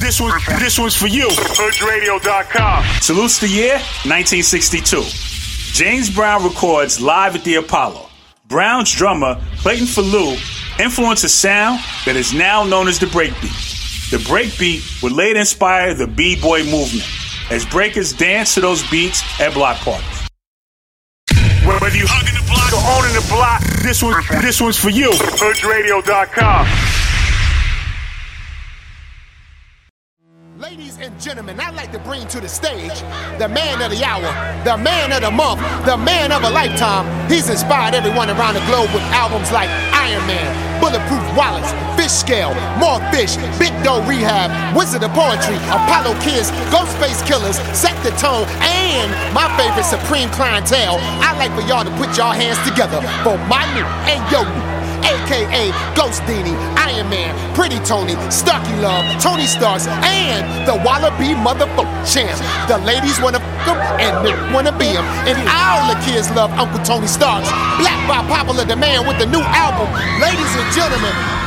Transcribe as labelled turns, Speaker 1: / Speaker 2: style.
Speaker 1: This one's for you. HoodRadio.com. Salutes the year 1962. James Brown records live at the Apollo. Brown's drummer, Clayton Falou, influenced a sound that is now known as the breakbeat. The breakbeat would later inspire the B-boy movement, as breakers dance to those beats at block parties. Whether you hugging the block or owning the block, this one's for you. HoodRadio.com.
Speaker 2: Ladies and gentlemen, I'd like to bring to the stage the man of the hour, the man of the month, the man of a lifetime. He's inspired everyone around the globe with albums like Iron Man, Bulletproof Wallace, Fish Scale, More Fish, Big Doe Rehab, Wizard of Poetry, Apollo Kids, Ghostface Killers, Set the Tone, and my favorite, Supreme Clientele. I'd like for y'all to put y'all hands together for my new and your new, a.k.a. Ghost Dini, Iron Man, Pretty Tony, Stucky Love, Tony Starks, and the Wallaby motherfucking champ. The ladies wanna f*** him and they wanna be him. And all the kids love Uncle Tony Starks. Black by popular demand with the new album. Ladies and gentlemen,